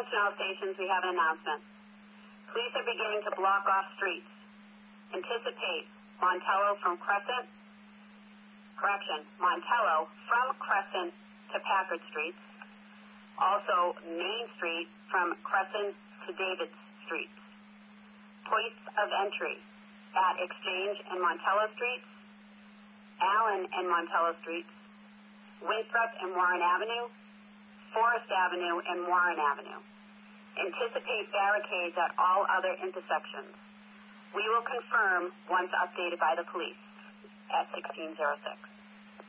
personnel stations, we have an announcement. Police are beginning to block off streets. Anticipate Montello from Crescent to Packard Streets. Also, Main Street from Crescent to Davis Streets. Points of entry at Exchange and Montello Streets, Allen and Montello Streets, Winthrop and Warren Avenue, Forest Avenue and Warren Avenue. Anticipate barricades at all other intersections. We will confirm once updated by the police at 1606.